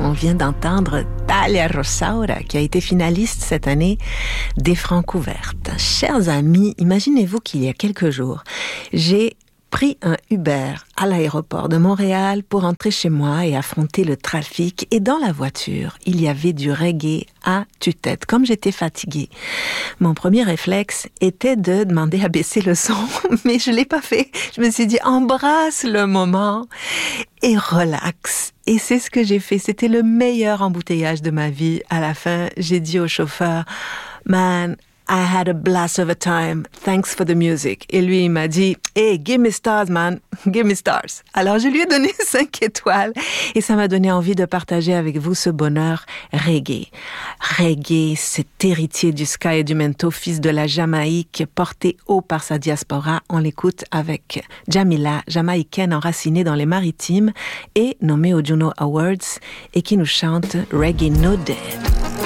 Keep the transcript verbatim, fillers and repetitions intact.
On vient d'entendre Talia Rosaura, qui a été finaliste cette année des Francouvertes. Chers amis, imaginez-vous qu'il y a quelques jours, j'ai pris un Uber à l'aéroport de Montréal pour rentrer chez moi et affronter le trafic. Et dans la voiture, il y avait du reggae à tue-tête. Comme j'étais fatiguée, mon premier réflexe était de demander à baisser le son, mais je l'ai pas fait. Je me suis dit, embrasse le moment et relax. Et c'est ce que j'ai fait. C'était le meilleur embouteillage de ma vie. À la fin, j'ai dit au chauffeur, man, I had a blast of a time. Thanks for the music. Et lui, il m'a dit, hey, give me stars, man. Give me stars. Alors, je lui ai donné cinq étoiles. Et ça m'a donné envie de partager avec vous ce bonheur reggae. Reggae, cet héritier du ska et du mento, fils de la Jamaïque, porté haut par sa diaspora. On l'écoute avec Jamila, jamaïcaine enracinée dans les maritimes et nommée aux Juno Awards et qui nous chante Reggae No Dead.